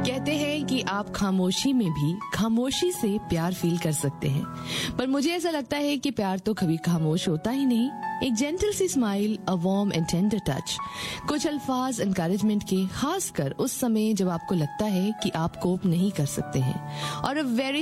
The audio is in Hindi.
कहते हैं कि आप खामोशी में भी खामोशी से प्यार फील कर सकते हैं, पर मुझे ऐसा लगता है कि प्यार तो कभी खामोश होता ही नहीं। एक gentle C smile, a warm and tender touch, कुछ अल्फाज एनकरेजमेंट के, खासकर उस समय जब आपको लगता है कि आप कोप नहीं कर सकते हैं, और अ वेरी